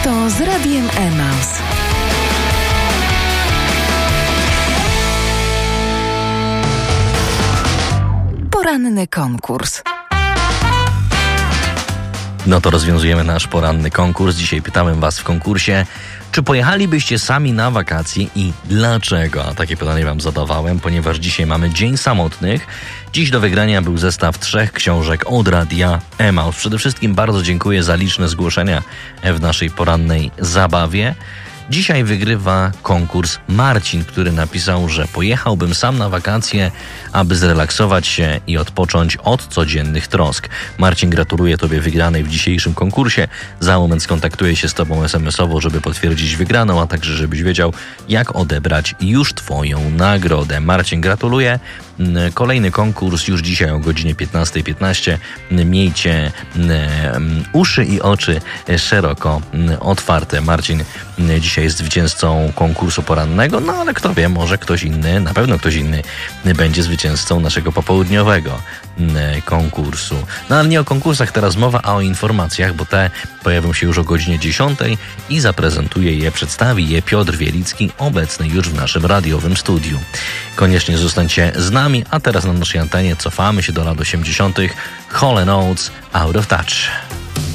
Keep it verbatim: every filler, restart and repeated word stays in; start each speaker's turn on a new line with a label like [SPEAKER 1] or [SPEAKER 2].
[SPEAKER 1] Lato z Radiem Emaus. Poranny konkurs.
[SPEAKER 2] No to rozwiązujemy nasz poranny konkurs. Dzisiaj pytałem was w konkursie, czy pojechalibyście sami na wakacje i dlaczego? A takie pytanie wam zadawałem, ponieważ dzisiaj mamy Dzień Samotnych. Dziś do wygrania był zestaw trzech książek od Radia Emaus. Przede wszystkim bardzo dziękuję za liczne zgłoszenia w naszej porannej zabawie. Dzisiaj wygrywa konkurs Marcin, który napisał, że pojechałbym sam na wakacje, aby zrelaksować się i odpocząć od codziennych trosk. Marcin, gratuluję Tobie wygranej w dzisiejszym konkursie. Za moment skontaktuję się z Tobą es em es owo, żeby potwierdzić wygraną, a także żebyś wiedział, jak odebrać już Twoją nagrodę. Marcin, gratuluję. Kolejny konkurs już dzisiaj o godzinie piętnasta piętnaście. Miejcie uszy i oczy szeroko otwarte. Marcin dzisiaj jest zwycięzcą konkursu porannego, no ale kto wie, może ktoś inny, na pewno ktoś inny będzie zwycięzcą naszego popołudniowego konkursu. No ale nie o konkursach teraz mowa, a o informacjach, bo te pojawią się już o godzinie dziesiątej i zaprezentuje je, przedstawi je Piotr Wielicki, obecny już w naszym radiowym studiu. Koniecznie zostańcie z nami, a teraz na naszej antenie cofamy się do lat osiemdziesiątych. Hall and Oates, Out of Touch.